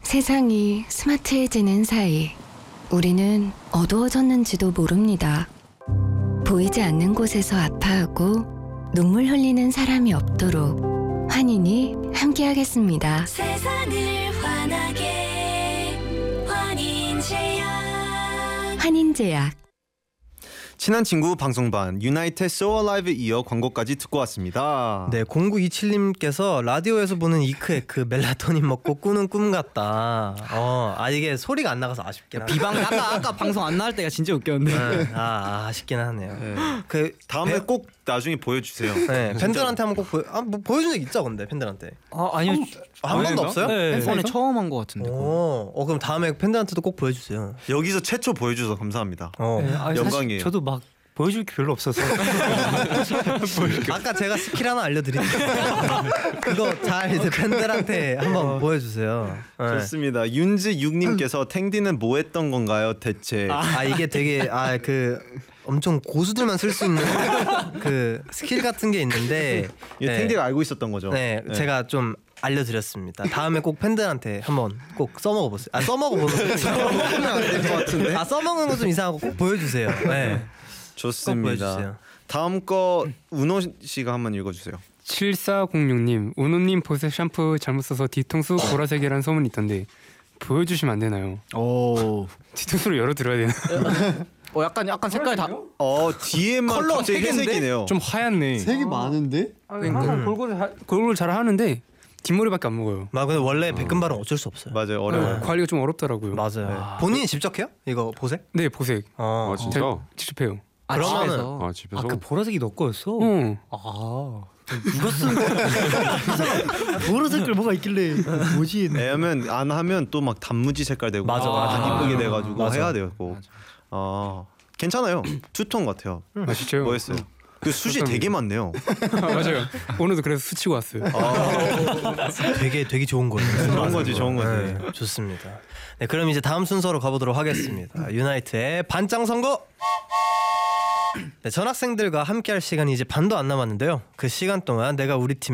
세상이 스마트해지는 사이 우리는 어두워졌는지도 모릅니다. 보이지 않는 곳에서 아파하고 눈물 흘리는 사람이 없도록 환인이 함께하겠습니다. 세상을 환하게 환인제약. 환인제약. 친한 친구 방송반 유나이트 So Alive 이어 광고까지 듣고 왔습니다. 네, 0927님께서 라디오에서 보는 이크의 그 멜라토닌 먹고 꾸는 꿈 같다. 이게 소리가 안 나가서 아쉽긴 하네. 비방 아까 방송 안 나갈 때가 진짜 웃겼는데. 네, 아쉽긴 하네요. 네. 그 다음에 꼭 나중에 보여주세요. 네, 팬들한테 한번 꼭 뭐 보여준 적 있죠, 근데 팬들한테. 아니요. 한 번도 없어요? 네, 이번에 처음 한 것 같은데. 그럼 다음에 팬들한테도 꼭 보여주세요. 여기서 최초 보여주셔서 감사합니다. 영광이에요. 저도 막 보여줄 게 별로 없어서. 아까 제가 스킬 하나 알려드릴게요. 그거 잘 이제 팬들한테 한번 보여주세요. 네. 좋습니다. 윤지6님께서 탱디는 뭐 했던 건가요 대체? 이게 되게 그 엄청 고수들만 쓸 수 있는 그 스킬 같은 게 있는데 탱디가 알고 있었던 거죠. 네, 제가 좀 알려드렸습니다. 다음에 꼭 팬들한테 한번 꼭 써먹어 보세요. 써먹어 보는 거 써먹는 거 좀 이상하고 꼭 보여주세요. 네. 좋습니다. 다음 거 운호 씨가 한번 읽어주세요. 7406님, 운호님 보색 샴푸 잘못 써서 뒤통수 보라색이라는 소문이 있던데 보여주시면 안 되나요? 오. 뒤통수를 열어 들어야 되나? 약간 색깔이 다. 뒤에만 컬러가 갑자기 회색이네요. 좀 하얗네. 색이 많은데? 항상 골고루 잘 하는데 뒷머리밖에 안 먹어요. 근데 원래 백금발은 어쩔 수 없어요. 맞아요, 어려워요. 관리가 좀 어렵더라고요. 맞아요. 본인이 직접 해요? 이거 보색? 네, 보색. 진짜? 직접 해요. 그러면은 집에서? 그 보라색이 너 거였어? 응. 누가 쓴 거야? 보라색깔 뭐가 있길래? 뭐지? 왜냐면 안 하면 또 막 단무지 색깔 되고 맞아. 이쁘게 돼가지고 맞아. 해야 돼요. 꼭. 괜찮아요. 투톤 같아요. 진짜요? 뭐였어요? 그 숱이 되게 많네요. 맞아요. 오늘도 그래서 수치고 왔어요. 되게 좋은 거예요. 좋은 거지. 네, 좋습니다. 네, 그럼 이제 다음 순서로 가보도록 하겠습니다. 유나이트의 반짱 선거. 네, 전학생들과 함께할 시간이 이제 반도 안 남았는데요. 그 시간 동안 내가 우리 팀